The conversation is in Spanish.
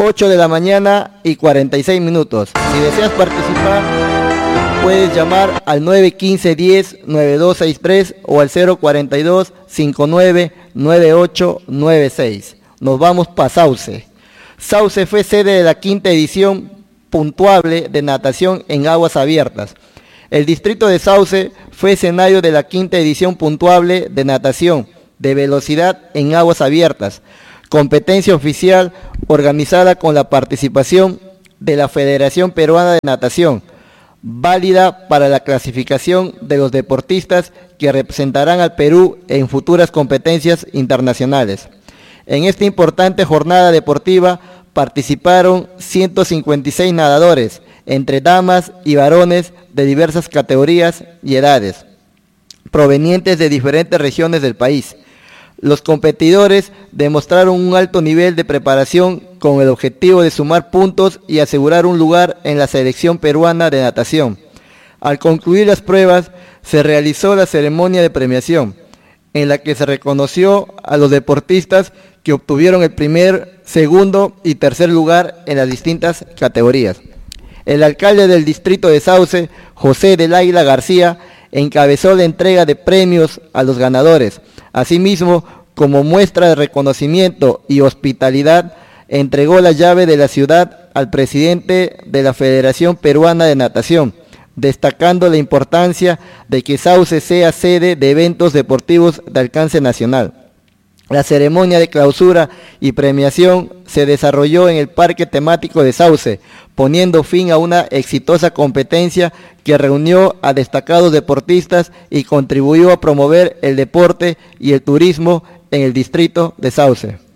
8 de la mañana y 46 minutos. Si deseas participar, puedes llamar al 915-10-9263 o al 042-599896. Nos vamos para Sauce. Sauce fue sede de la quinta edición puntuable de natación en aguas abiertas. El distrito de Sauce fue escenario de la quinta edición puntuable de natación de velocidad en aguas abiertas, competencia oficial organizada con la participación de la Federación Peruana de Natación, válida para la clasificación de los deportistas que representarán al Perú en futuras competencias internacionales. En esta importante jornada deportiva participaron 156 nadadores, entre damas y varones de diversas categorías y edades, provenientes de diferentes regiones del país. Los competidores demostraron un alto nivel de preparación con el objetivo de sumar puntos y asegurar un lugar en la selección peruana de natación. Al concluir las pruebas, se realizó la ceremonia de premiación, en la que se reconoció a los deportistas que obtuvieron el primer, segundo y tercer lugar en las distintas categorías. El alcalde del distrito de Sauce, José del Águila García, encabezó la entrega de premios a los ganadores. Asimismo, como muestra de reconocimiento y hospitalidad, entregó la llave de la ciudad al presidente de la Federación Peruana de Natación, destacando la importancia de que Sauce sea sede de eventos deportivos de alcance nacional. La ceremonia de clausura y premiación se desarrolló en el Parque Temático de Sauce, poniendo fin a una exitosa competencia que reunió a destacados deportistas y contribuyó a promover el deporte y el turismo en el distrito de Sauce.